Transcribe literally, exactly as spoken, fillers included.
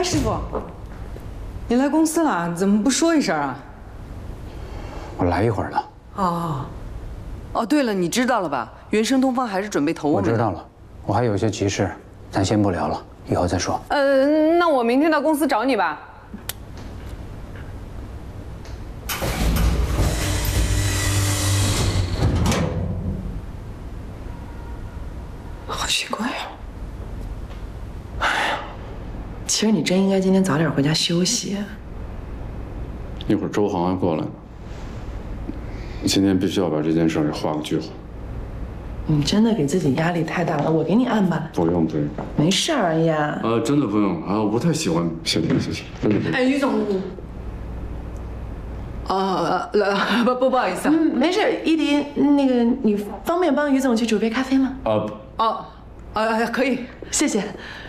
哎，师傅，你来公司了，怎么不说一声啊？ 我来一会儿了。 哦， 哦，对了，你知道了吧？原生东方还是准备投我们。 我知道了，我还有些急事，咱先不聊了，以后再说。 呃，那我明天到公司找你吧。 好奇怪呀！哎呀，其实你真应该今天早点回家休息。 一会儿周航还过来呢，今天必须要把这件事给画个句号。 你真的给自己压力太大了，我给你按吧。 不用不用， 没事儿呀。 呃，真的不用啊，我不太喜欢。谢谢谢谢，真的不用。 哎，于总，呃呃，不不不好意思啊。 嗯，没事，伊迪，那个你方便帮于总去煮杯咖啡吗？ 啊。 哦，呃，可以， 谢谢。